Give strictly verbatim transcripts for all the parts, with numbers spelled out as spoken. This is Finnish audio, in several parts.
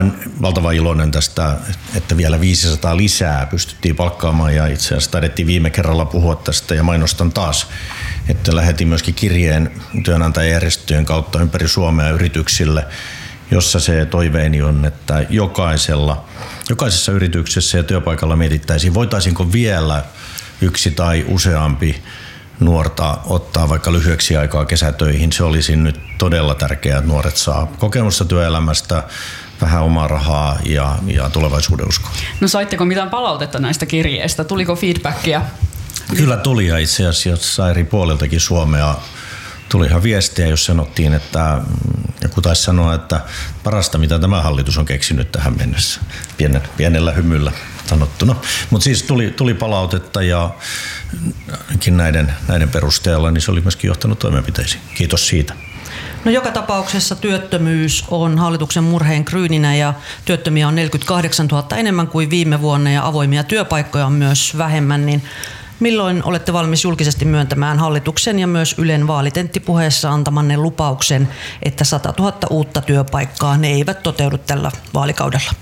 valtavan iloinen tästä, että vielä viisisataa lisää pystyttiin palkkaamaan ja itse asiassa taidettiin viime kerralla puhua tästä ja mainostan taas, että lähetin myöskin kirjeen työnantajajärjestöjen kautta ympäri Suomea yrityksille, jossa se toiveeni on, että jokaisella, jokaisessa yrityksessä ja työpaikalla mietittäisiin, voitaisiinko vielä yksi tai useampi nuorta ottaa vaikka lyhyeksi aikaa kesätöihin. Se olisi nyt todella tärkeää, että nuoret saa kokemusta työelämästä, vähän omaa rahaa ja, ja tulevaisuuden uskoa. No saitteko mitään palautetta näistä kirjeistä? Tuliko feedbackia? Kyllä tuli ja itse asiassa eri puoliltakin Suomea tuli ihan viestiä, jos sanottiin, että joku taisi sanoa, että parasta mitä tämä hallitus on keksinyt tähän mennessä. Pienellä, pienellä hymyllä sanottuna. Mutta siis tuli, tuli palautetta ja näiden, näiden perusteella niin se oli myöskin johtanut toimenpiteisiin. Kiitos siitä. No joka tapauksessa työttömyys on hallituksen murheen kryyninä ja työttömiä on neljäkymmentäkahdeksantuhatta enemmän kuin viime vuonna ja avoimia työpaikkoja on myös vähemmän. Niin milloin olette valmis julkisesti myöntämään hallituksen ja myös Ylen vaalitenttipuheessa antamanne lupauksen, että satatuhatta uutta työpaikkaa ne eivät toteudu tällä vaalikaudella?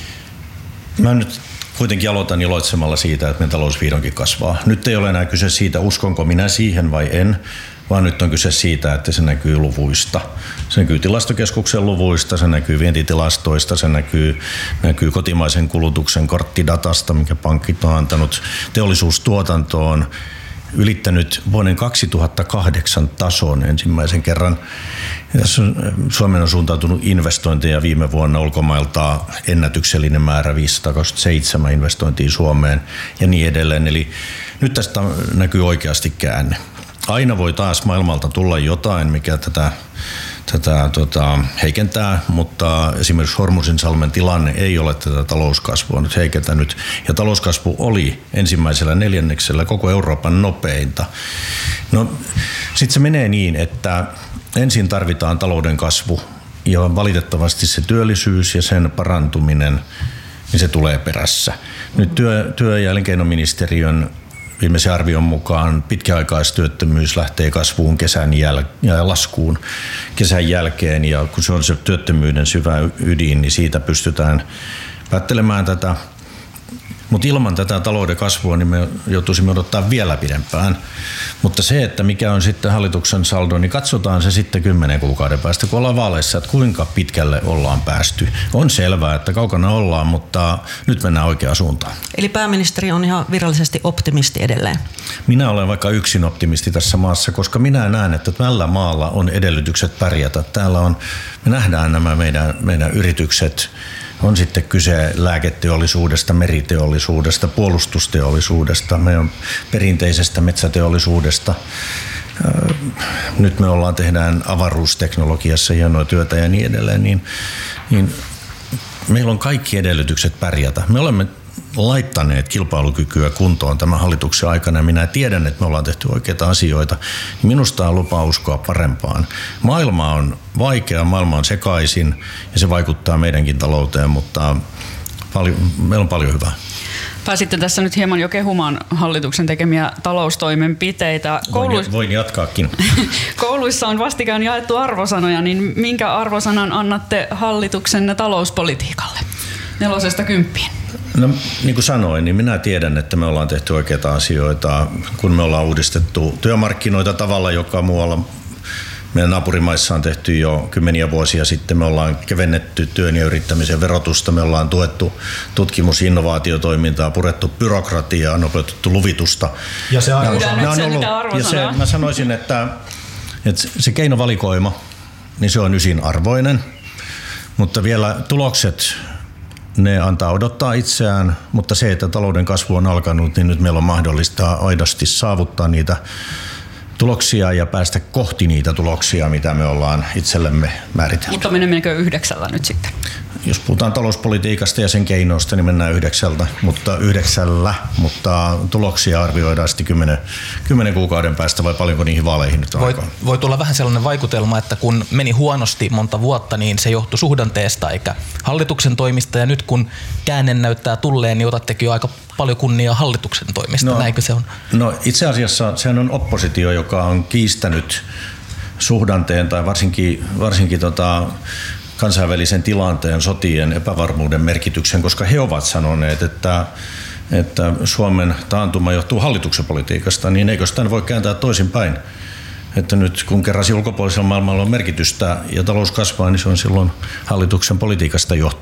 Mä nyt kuitenkin aloitan iloitsemalla siitä, että meidän talous vihdoinkin kasvaa. Nyt ei ole enää kyse siitä, uskonko minä siihen vai en, vaan nyt on kyse siitä, että se näkyy luvuista. Se näkyy tilastokeskuksen luvuista, se näkyy vientitilastoista, se näkyy, näkyy kotimaisen kulutuksen korttidatasta, mikä pankit on antanut. Teollisuustuotanto on ylittänyt vuoden kaksituhattakahdeksan tason ensimmäisen kerran. Suomeen on suuntautunut investointeja viime vuonna ulkomailta ennätyksellinen määrä viisisataakaksikymmentäseitsemän investointia Suomeen ja niin edelleen. Eli nyt tästä näkyy oikeasti käänne. Aina voi taas maailmalta tulla jotain, mikä tätä, tätä tota, heikentää, mutta esimerkiksi Hormuzinsalmen tilanne ei ole tätä talouskasvua nyt heikentänyt. Ja talouskasvu oli ensimmäisellä neljänneksellä koko Euroopan nopeinta. No, sitten se menee niin, että ensin tarvitaan talouden kasvu ja valitettavasti se työllisyys ja sen parantuminen, niin se tulee perässä. Nyt työ, työ- ja elinkeinoministeriön viimeisen arvion mukaan pitkäaikaistyöttömyys lähtee kasvuun kesän jäl- ja laskuun kesän jälkeen ja kun se on se työttömyyden syvä ydin, niin siitä pystytään päättelemään tätä. Mutta ilman tätä talouden kasvua niin me joutuisimme odottaa vielä pidempään. Mutta se, että mikä on sitten hallituksen saldo, niin katsotaan se sitten kymmenen kuukauden päästä, kun ollaan vaaleissa, että kuinka pitkälle ollaan päästy. On selvää, että kaukana ollaan, mutta nyt mennään oikeaan suuntaan. Eli pääministeri on ihan virallisesti optimisti edelleen? Minä olen vaikka yksin optimisti tässä maassa, koska minä näen, että tällä maalla on edellytykset pärjätä. Täällä on, me nähdään nämä meidän, meidän yritykset. On sitten kyse lääketeollisuudesta, meriteollisuudesta, puolustusteollisuudesta, meidän perinteisestä metsäteollisuudesta. Nyt me ollaan tehdään avaruusteknologiassa hienoa työtä ja niin edelleen, niin, niin meillä on kaikki edellytykset pärjätä. Me olemme laittaneet kilpailukykyä kuntoon tämän hallituksen aikana ja minä tiedän, että me ollaan tehty oikeita asioita. Minusta on lupa uskoa parempaan. Maailma on vaikea, maailma on sekaisin ja se vaikuttaa meidänkin talouteen, mutta paljon, meillä on paljon hyvää. Pääsitte tässä nyt hieman jo kehumaan hallituksen tekemiä taloustoimenpiteitä. Kouluis... Voin jatkaakin. Kouluissa on vastikään jaettu arvosanoja, niin minkä arvosanan annatte hallituksen talouspolitiikalle? Nelosesta kymppiin. No niin kuin sanoin, niin minä tiedän, että me ollaan tehty oikeita asioita, kun me ollaan uudistettu työmarkkinoita tavalla, joka muualla meidän naapurimaissa on tehty jo kymmeniä vuosia sitten. Me ollaan kevennetty työn ja yrittämisen verotusta, me ollaan tuettu tutkimus- ja innovaatiotoimintaa, purettu byrokratiaa, nopeutettu luvitusta. Ja se arvosana. Se ollut, ja se, mä sanoisin, että, että se keinovalikoima, niin se on ysin arvoinen, mutta vielä tulokset, ne antaa odottaa itseään, mutta se, että talouden kasvu on alkanut, niin nyt meillä on mahdollista aidosti saavuttaa niitä tuloksia ja päästä kohti niitä tuloksia, mitä me ollaan itsellemme määritelty. Mutta menemmekö yhdeksällä nyt sitten? Jos puhutaan talouspolitiikasta ja sen keinoista, niin mennään yhdeksältä, mutta yhdeksällä, mutta tuloksia arvioidaan sitten kymmenen, kymmenen kuukauden päästä vai paljonko niihin vaaleihin nyt on voi, aikaa? Voi tulla vähän sellainen vaikutelma, että kun meni huonosti monta vuotta, niin se johtui suhdanteesta eikä hallituksen toimista ja nyt kun käänne näyttää tulleen, niin otattekin jo aika paljon kunniaa hallituksen toimista, no, näinkö se on? No itse asiassa sehän on oppositio, joka on kiistänyt suhdanteen tai varsinkin, varsinkin tota, kansainvälisen tilanteen, sotien, epävarmuuden merkityksen, koska he ovat sanoneet, että, että Suomen taantuma johtuu hallituksen politiikasta, niin eikö sitä voi kääntää toisinpäin? Että nyt kun kerran ulkopuolisella maailmalla on merkitystä ja talous kasvaa, niin se on silloin hallituksen politiikasta johtuen.